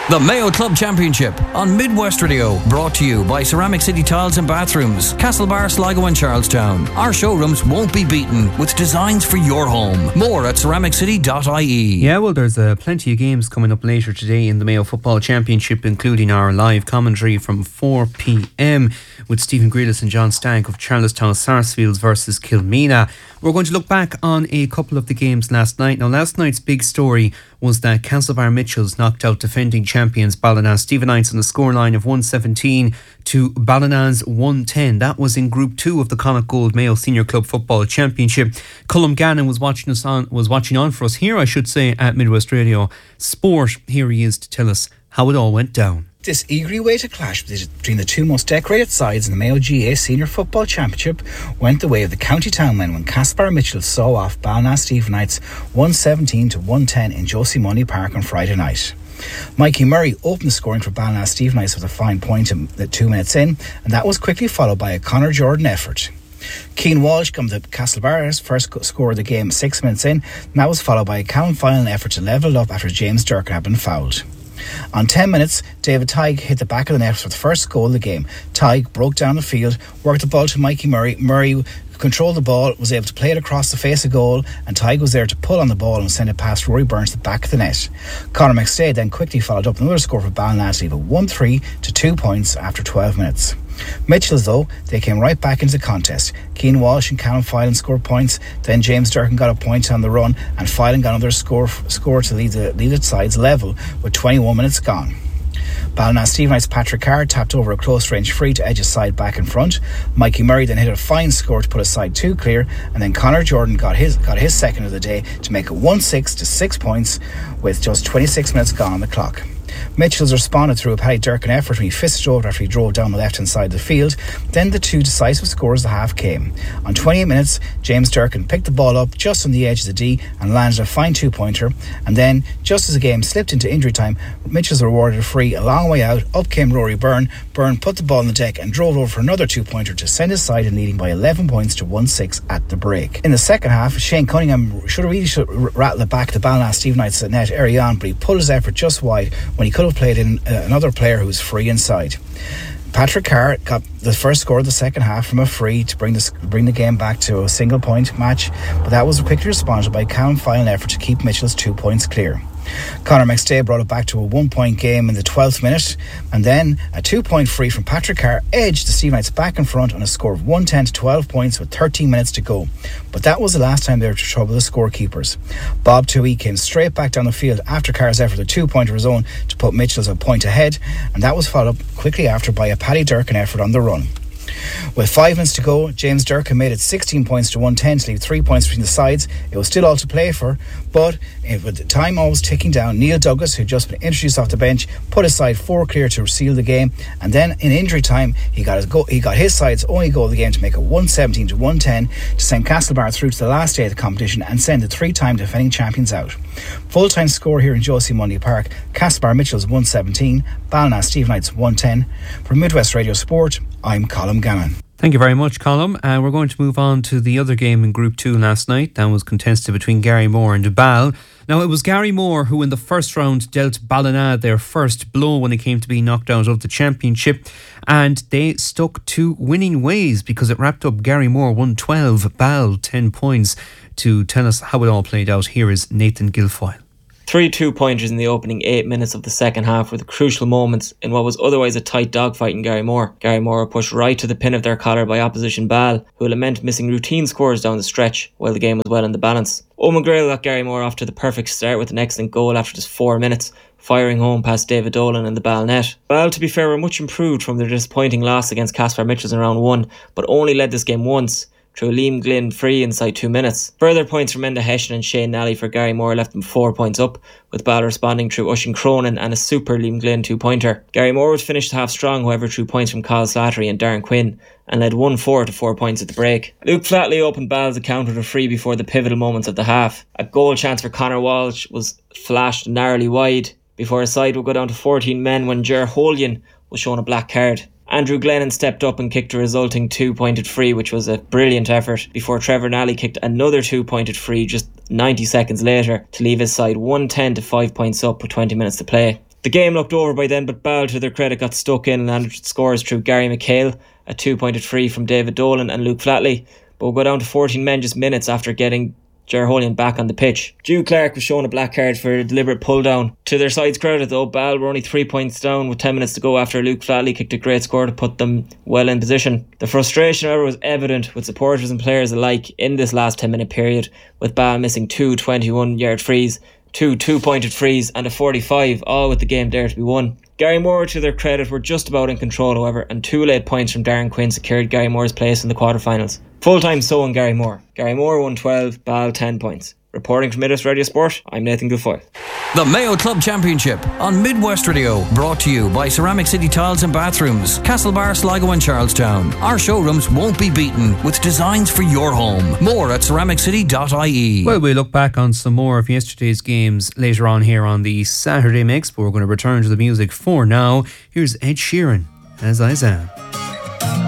The Mayo Club Championship on Midwest Radio, brought to you by Ceramic City Tiles and Bathrooms, Castlebar, Sligo and Charlestown. Our showrooms won't be beaten with designs for your home. More at ceramiccity.ie. Yeah, well, there's plenty of games coming up later today in the Mayo Football Championship, including our live commentary from 4 p.m. with Stephen Grealis and John Stank of Charlestown Sarsfields versus Kilmena. We're going to look back on a couple of the games last night. Now, last night's big story was that Castlebar Mitchells knocked out defending champions Ballina Stephenites on the scoreline of 117 to Ballina's 110. That was in Group 2 of the Connacht Gold Mayo Senior Club Football Championship. Colm Gannon was watching on for us here, I should say, at Midwest Radio Sport. Here he is to tell us how it all went down. This eagerly awaited clash between the two most decorated sides in the Mayo GA Senior Football Championship went the way of the County Town men when Castlebar Mitchell saw off Ballina Stephenites 117 to 110 in Josie Money Park on Friday night. Mikey Murray opened the scoring for Ballina Stephenites with a fine point 2 minutes in, and that was quickly followed by a Conor Jordan effort. Cian Walsh got the Castlebar's first score of the game 6 minutes in, and that was followed by a Callum Finan effort to level it up after James Durkin had been fouled. On 10 minutes, David Tighe hit the back of the net for the first goal of the game. Tighe broke down the field, worked the ball to Mikey Murray. Murray controlled the ball, was able to play it across the face of goal, and Tighe was there to pull on the ball and send it past Rory Burns to the back of the net. Conor McStay then quickly followed up another score for Ballina to leave it 1-3 to 2 points after 12 minutes. Mitchells, though, they came right back into the contest. Cian Walsh and Callum Finan scored points, then James Durkin got a point on the run, and Finan got another score to lead the sides level with 21 minutes gone. Ballina Stephenites' Patrick Carr tapped over a close range free to edge his side back in front. Mikey Murray then hit a fine score to put his side 2 clear, and then Conor Jordan got his second of the day to make it 1-6 to 6 points with just 26 minutes gone on the clock. Mitchells responded through a Paddy Durkin effort when he fisted over after he drove down the left-hand side of the field. Then the two decisive scores of the half came. On 28 minutes, James Durkin picked the ball up just on the edge of the D and landed a fine 2-pointer. And then, just as the game slipped into injury time, Mitchells were awarded a free a long way out. Up came Rory Byrne. Byrne put the ball on the deck and drove over for another 2-pointer to send his side in leading by 11 points to 1-6 at the break. In the second half, Shane Cunningham should rattle it back to Ballina Stephenites at net early on, but he pulled his effort just wide when he could have played in another player who was free inside. Patrick Carr got the first score of the second half from a free to bring the game back to a single point match, but that was quickly responded by Callum Finan effort to keep Mitchell's 2 points clear. Conor McStay brought it back to a 1-point game in the 12th minute, and then a 2-point free from Patrick Carr edged the Stephenites back in front on a score of 110 to 12 points with 13 minutes to go. But that was the last time they were to trouble the scorekeepers. Bob Toohey came straight back down the field after Carr's effort, a 2-pointer of his own, to put Mitchells a point ahead, and that was followed up quickly after by a Paddy Durkin effort on the run. With 5 minutes to go, James Durkin made it 16 points to 110 to leave 3 points between the sides. It was still all to play for, but with the time always ticking down, Neil Douglas, who'd just been introduced off the bench, put his side 4 clear to seal the game, and then in injury time he got his side's only goal of the game to make it 117 to 110 to send Castlebar through to the last day of the competition and send the 3-time defending champions out. Full-time score here in Josie Monday Park: Castlebar Mitchells 117, Ballina Stephenites 110. From Midwest Radio Sport, I'm Colm Gannon. Thank you very much, Colm. We're going to move on to the other game in Group 2 last night. That was contested between Garrymore and Duval. Now, it was Garrymore who in the first round dealt Ballina their first blow when it came to being knocked out of the championship, and they stuck to winning ways because it wrapped up Garrymore 112, Ball 10 points. To tell us how it all played out, here is Nathan Guilfoyle. 3 2-pointers in the opening 8 minutes of the second half were the crucial moments in what was otherwise a tight dogfight in Garrymore. Garrymore were pushed right to the pin of their collar by opposition Ball, who will lament missing routine scores down the stretch while the game was well in the balance. Eoin McGrail got Garrymore off to the perfect start with an excellent goal after just 4 minutes, firing home past David Dolan in the Ball net. Ball, to be fair, were much improved from their disappointing loss against Castlebar Mitchells in round 1, but only led this game once, through a Liam Glynn free inside 2 minutes. Further points from Enda Hession and Shane Nally for Garrymore left them 4 points up, with Ball responding through Oisin Cronin and a super Liam Glynn 2-pointer. Garrymore would finish the half strong, however, through points from Kyle Slattery and Darren Quinn, and led 1-4 to 4 points at the break. Luke Flatley opened Ball's account with a free before the pivotal moments of the half. A goal chance for Conor Walsh was flashed narrowly wide before his side would go down to 14 men when Ger Holian was shown a black card. Andrew Glennon stepped up and kicked a resulting 2-pointed free, which was a brilliant effort, before Trevor Nally kicked another 2-pointed free just 90 seconds later to leave his side 110 to 5 points up with 20 minutes to play. The game looked over by then, but Ball, to their credit, got stuck in and landed scores through Gary McHale, a 2-pointed free from David Dolan and Luke Flatley, but will go down to 14 men just minutes after getting Ger Holian back on the pitch. Drew Clark was shown a black card for a deliberate pull down. To their side's credit though, Ball were only 3 points down with 10 minutes to go after Luke Flatley kicked a great score to put them well in position. The frustration, however, was evident with supporters and players alike in this last 10-minute period, with Ball missing 2 21-yard frees, 2 2-pointed frees and a 45, all with the game there to be won. Gary Moore, to their credit, were just about in control however, and 2 late points from Darren Quinn secured Gary Moore's place in the quarter-finals. Full-time so on Gary Moore. Gary Moore won 12, Ball 10 points. Reporting from Midwest Radio Sport, I'm Nathan Guilfoyle. The Mayo Club Championship on Midwest Radio, brought to you by Ceramic City Tiles and Bathrooms, Castlebar, Sligo and Charlestown. Our showrooms won't be beaten with designs for your home. More at ceramiccity.ie. Well, we'll look back on some more of yesterday's games later on here on the Saturday Mix, but we're going to return to the music for now. Here's Ed Sheeran, As I Am.